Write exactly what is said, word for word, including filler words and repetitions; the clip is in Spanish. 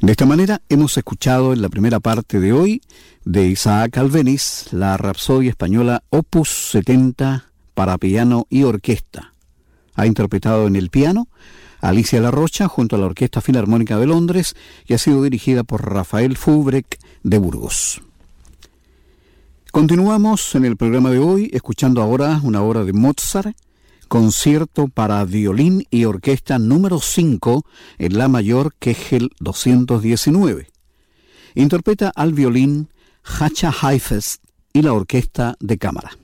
De esta manera hemos escuchado en la primera parte de hoy de Isaac Albéniz la Rapsodia Española Opus setenta para piano y orquesta. Ha interpretado en el piano Alicia La Rocha junto a la Orquesta Filarmónica de Londres y ha sido dirigida por Rafael Fubrek de Burgos. Continuamos en el programa de hoy escuchando ahora una obra de Mozart, Concierto para violín y orquesta número cinco en la mayor Kegel doscientos diecinueve. Interpreta al violín Hacha Heifetz y la orquesta de cámara.